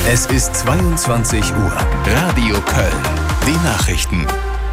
Es ist 22 Uhr. Radio Köln. Die Nachrichten.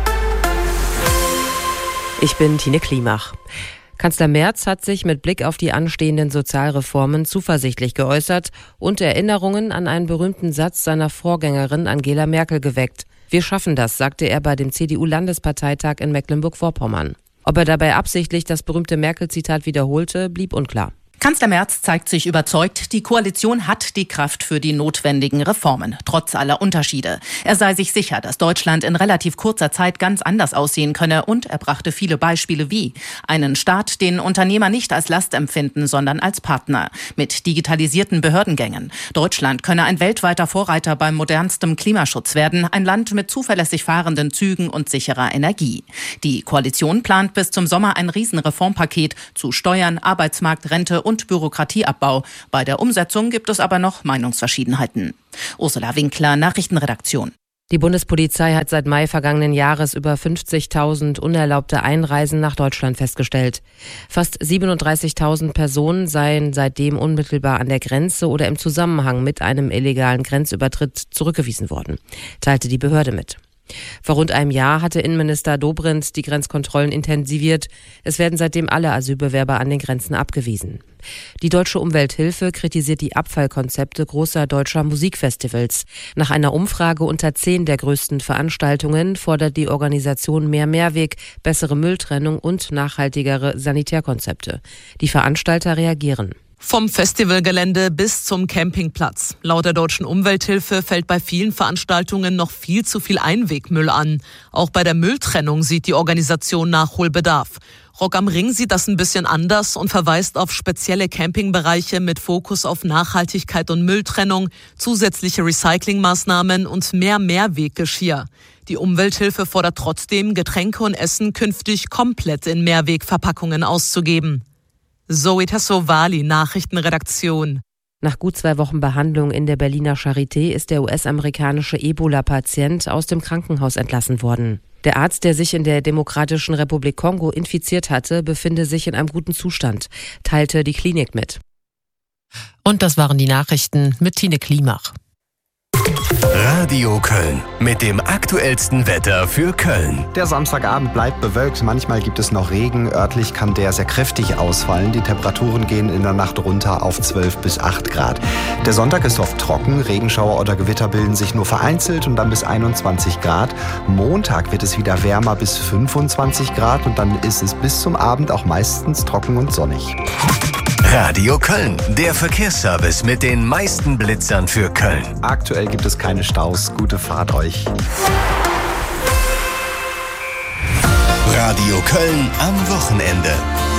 Ich bin Tine Klimach. Kanzler Merz hat sich mit Blick auf die anstehenden Sozialreformen zuversichtlich geäußert und Erinnerungen an einen berühmten Satz seiner Vorgängerin Angela Merkel geweckt. Wir schaffen das, sagte er bei dem CDU-Landesparteitag in Mecklenburg-Vorpommern. Ob er dabei absichtlich das berühmte Merkel-Zitat wiederholte, blieb unklar. Kanzler Merz zeigt sich überzeugt, die Koalition hat die Kraft für die notwendigen Reformen, trotz aller Unterschiede. Er sei sich sicher, dass Deutschland in relativ kurzer Zeit ganz anders aussehen könne, und er brachte viele Beispiele wie einen Staat, den Unternehmer nicht als Last empfinden, sondern als Partner, mit digitalisierten Behördengängen. Deutschland könne ein weltweiter Vorreiter beim modernstem Klimaschutz werden, ein Land mit zuverlässig fahrenden Zügen und sicherer Energie. Die Koalition plant bis zum Sommer ein Riesenreformpaket zu Steuern, Arbeitsmarkt, Rente und Bürokratieabbau. Bei der Umsetzung gibt es aber noch Meinungsverschiedenheiten. Ursula Winkler, Nachrichtenredaktion. Die Bundespolizei hat seit Mai vergangenen Jahres über 50.000 unerlaubte Einreisen nach Deutschland festgestellt. Fast 37.000 Personen seien seitdem unmittelbar an der Grenze oder im Zusammenhang mit einem illegalen Grenzübertritt zurückgewiesen worden, teilte die Behörde mit. Vor rund einem Jahr hatte Innenminister Dobrindt die Grenzkontrollen intensiviert. Es werden seitdem alle Asylbewerber an den Grenzen abgewiesen. Die Deutsche Umwelthilfe kritisiert die Abfallkonzepte großer deutscher Musikfestivals. Nach einer Umfrage unter 10 der größten Veranstaltungen fordert die Organisation mehr Mehrweg, bessere Mülltrennung und nachhaltigere Sanitärkonzepte. Die Veranstalter reagieren. Vom Festivalgelände bis zum Campingplatz. Laut der Deutschen Umwelthilfe fällt bei vielen Veranstaltungen noch viel zu viel Einwegmüll an. Auch bei der Mülltrennung sieht die Organisation Nachholbedarf. Rock am Ring sieht das ein bisschen anders und verweist auf spezielle Campingbereiche mit Fokus auf Nachhaltigkeit und Mülltrennung, zusätzliche Recyclingmaßnahmen und mehr Mehrweggeschirr. Die Umwelthilfe fordert trotzdem, Getränke und Essen künftig komplett in Mehrwegverpackungen auszugeben. Zoe Tassovali, Nachrichtenredaktion. Nach gut 2 Wochen Behandlung in der Berliner Charité ist der US-amerikanische Ebola-Patient aus dem Krankenhaus entlassen worden. Der Arzt, der sich in der Demokratischen Republik Kongo infiziert hatte, befinde sich in einem guten Zustand, teilte die Klinik mit. Und das waren die Nachrichten mit Tine Klimach. Radio Köln mit dem aktuellsten Wetter für Köln. Der Samstagabend bleibt bewölkt, manchmal gibt es noch Regen, örtlich kann der sehr kräftig ausfallen. Die Temperaturen gehen in der Nacht runter auf 12 bis 8 Grad. Der Sonntag ist oft trocken, Regenschauer oder Gewitter bilden sich nur vereinzelt und dann bis 21 Grad. Montag wird es wieder wärmer bis 25 Grad und dann ist es bis zum Abend auch meistens trocken und sonnig. Radio Köln, der Verkehrsservice mit den meisten Blitzern für Köln. Aktuell gibt es keine Staus. Gute Fahrt euch. Radio Köln am Wochenende.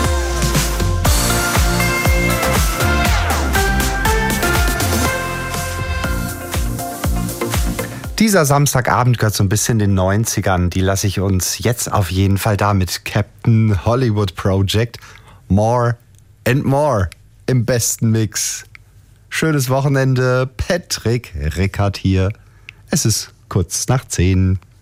Dieser Samstagabend gehört so ein bisschen den 90ern. Die lasse ich uns jetzt auf jeden Fall da mit Captain Hollywood Project. More and More im besten Mix. Schönes Wochenende. Patrick Rickard hier. Es ist kurz nach 10.